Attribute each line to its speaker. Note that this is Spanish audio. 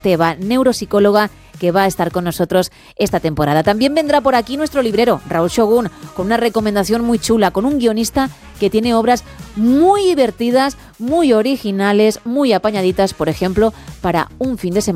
Speaker 1: Teba, neuropsicóloga, que va a estar con nosotros esta temporada. También vendrá por aquí nuestro librero, Raúl Shogun, con una recomendación muy chula, con un guionista que tiene obras muy divertidas, muy originales, muy apañaditas, por ejemplo, para un fin de semana